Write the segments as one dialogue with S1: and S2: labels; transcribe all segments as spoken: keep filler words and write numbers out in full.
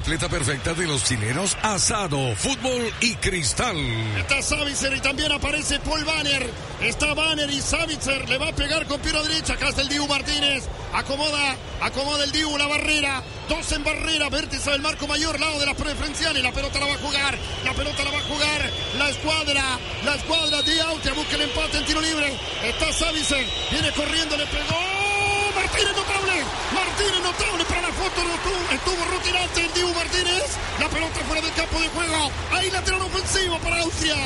S1: Pleta perfecta de los chilenos, asado, fútbol y cristal.
S2: Está Savitzer y también aparece Paul Banner. Está Banner y Savitzer. Le va a pegar con pierna derecha. Acá está el Dibu Martínez. Acomoda, acomoda el Dibu la barrera. Dos en barrera, vértice del marco mayor, lado de la preferencial. Y la pelota la va a jugar. La pelota la va a jugar la escuadra. La escuadra de Austria. Busca el empate en tiro libre. Está Savitzer. Viene corriendo, le pegó. Martínez notable, Martínez notable para la foto, estuvo, estuvo rutinante el Dibu Martínez, la pelota fuera del campo de juego, ahí lateral ofensivo para Austria.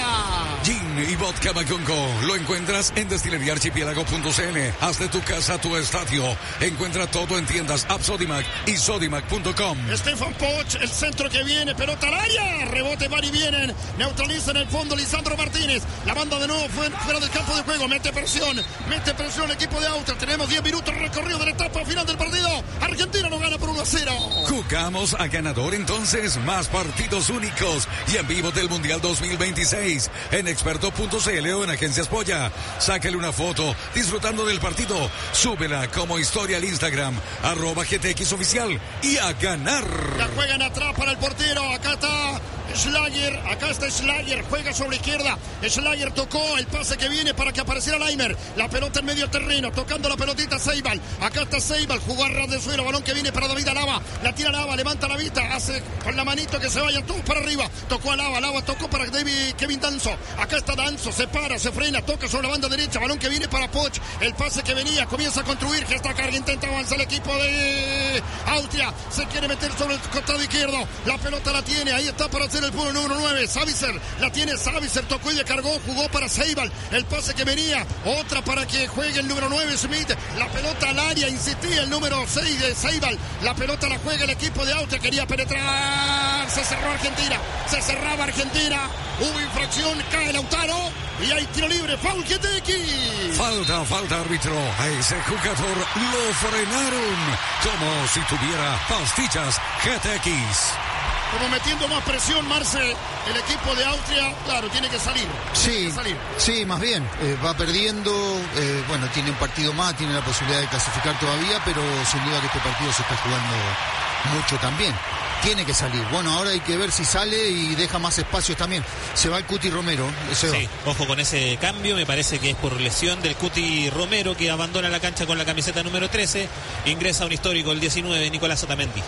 S1: Gin y vodka Maconco, lo encuentras en destilería archipiélago punto c n, haz de tu casa tu estadio, encuentra todo en tiendas App Sodimac y Sodimac punto com.
S2: Stefan Poch, el centro que viene, pelota al área, rebote van y vienen, neutraliza en el fondo Lisandro Martínez, la banda de nuevo fuera del campo de juego, mete presión, mete presión el equipo de Austria, tenemos diez minutos recorridos de la etapa final del partido. Argentina no gana por uno a cero.
S1: Jugamos a ganador entonces, más partidos únicos y en vivo del Mundial dos mil veintiséis en experto punto c l o en Agencias Polla. Sácale una foto disfrutando del partido, súbela como historia al Instagram, arroba G T X oficial y a ganar.
S2: La juegan atrás para el portero, acá está Schlager, acá está Schlager, juega sobre izquierda, Schlager tocó el pase que viene para que apareciera Laimer, la pelota en medio terreno, tocando la pelotita Seibal, acá está Seibal, jugó a ras de suelo, balón que viene para David Alaba, la tira Alaba, levanta la vista, hace con la manito que se vayan todos para arriba, tocó a Alaba, Alaba tocó para David, Kevin Danzo, acá está Danzo, se para, se frena, toca sobre la banda derecha, balón que viene para Poch, el pase que venía, comienza a construir, gesta carga, intenta avanzar el equipo de Austria, se quiere meter sobre el costado izquierdo, la pelota la tiene, ahí está para hacer el punto número nueve, Savitzer, la tiene Savitzer, tocó y le cargó, jugó para Seibal, el pase que venía, otra para que juegue el número nueve Smith, la pelota al área, insistía el número seis de Seibal, la pelota la juega el equipo de Austria, quería penetrar, se cerró Argentina, se cerraba Argentina, hubo infracción, cae Lautaro y hay tiro libre, foul G T X.
S1: Falta, falta árbitro, a ese jugador lo frenaron como si tuviera pastillas G T X.
S2: Como metiendo más presión, Marce, el equipo de Austria, claro, tiene que salir.
S3: Sí,
S2: tiene que salir.
S3: sí, más bien, eh, va perdiendo, eh, bueno, tiene un partido más, tiene la posibilidad de clasificar todavía, pero sin duda que este partido se está jugando mucho también. Tiene que salir. Bueno, ahora hay que ver si sale y deja más espacios también. Se va el Cuti Romero. Ese
S4: sí, va. Ojo con ese cambio. Me parece que es por lesión del Cuti Romero, que abandona la cancha con la camiseta número trece. Ingresa un histórico, el diecinueve, Nicolás Otamendi.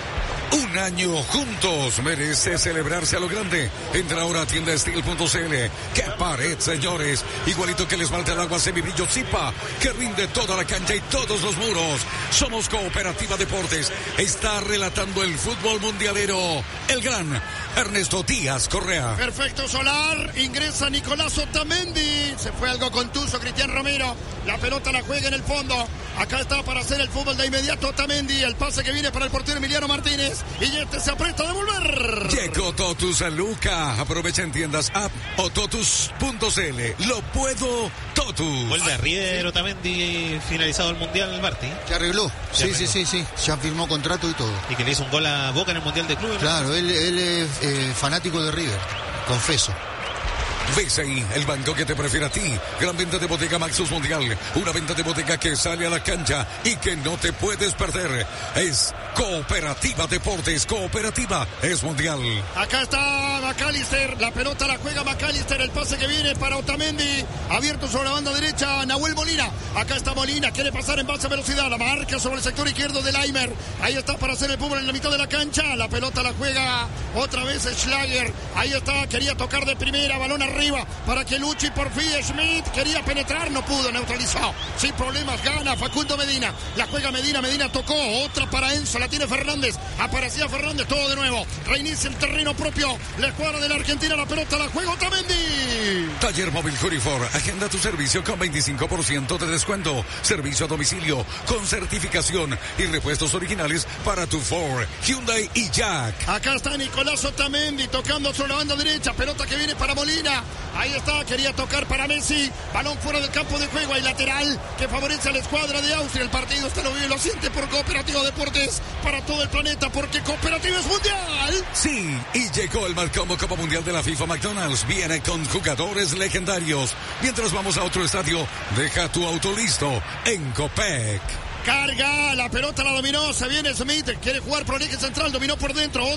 S1: Un año juntos merece celebrarse a lo grande. Entra ahora a tienda steel punto c l. ¡Qué pared, señores! Igualito que el esmalte al agua semibrillo Zipa, que rinde toda la cancha y todos los muros. Somos Cooperativa Deportes. Está relatando el fútbol mundialero el gran Ernesto Díaz Correa.
S2: Perfecto, Solar. Ingresa Nicolás Otamendi. Se fue algo contuso Cristian Romero. La pelota la juega en el fondo. Acá está para hacer el fútbol de inmediato Otamendi. El pase que viene para el portero Emiliano Martínez. Y este se apresta a devolver.
S1: Llegó Totus a Luca. Aprovecha en tiendas app o totus punto c l. Lo puedo Totus.
S4: Vuelve a River Otamendi, finalizado el Mundial, Martí.
S3: Ya arregló.
S4: Ya
S3: sí,
S4: arregló.
S3: sí, sí, sí. Ya firmó contrato y todo.
S4: Y que le hizo un gol a Boca en el Mundial de Clubes.
S3: Claro, él, él es eh, fanático de River. Confeso.
S1: B C I, el banco que te prefiere a ti. Gran venta de bodega Maxus Mundial. Una venta de bodega que sale a la cancha y que no te puedes perder. Es Cooperativa Deportes. Cooperativa es mundial.
S2: Acá está McAllister. La pelota la juega McAllister. El pase que viene para Otamendi. Abierto sobre la banda derecha. Nahuel Molina. Acá está Molina. Quiere pasar en base a velocidad. La marca sobre el sector izquierdo de Laimer. Ahí está para hacer el fútbol en la mitad de la cancha. La pelota la juega otra vez Schlager. Ahí está. Quería tocar de primera. Balón arriba. Arriba para que Luchi por fin. Schmidt quería penetrar, no pudo, neutralizó sin problemas, gana Facundo Medina, la juega Medina, Medina tocó, otra para Enzo, la tiene Fernández, aparecía Fernández, todo de nuevo, reinicia el terreno propio, la escuadra de la Argentina, la pelota la juega Otamendi.
S1: Taller Móvil Curifor, agenda tu servicio con veinticinco por ciento de descuento, servicio a domicilio con certificación y repuestos originales para tu Ford, Hyundai y Jack.
S2: Acá está Nicolás Otamendi tocando sobre la banda derecha, pelota que viene para Molina. Ahí está, quería tocar para Messi. Balón fuera del campo de juego. Hay lateral que favorece a la escuadra de Austria. El partido usted lo vive y lo siente por Cooperativa Deportes para todo el planeta, porque Cooperativa es mundial.
S1: Sí, y llegó el Marcombo Copa Mundial de la FIFA McDonald's. Viene con jugadores legendarios. Mientras vamos a otro estadio, deja tu auto listo en Copec.
S2: Carga, la pelota la dominó. Se viene Smith, quiere jugar por el eje central, dominó por dentro.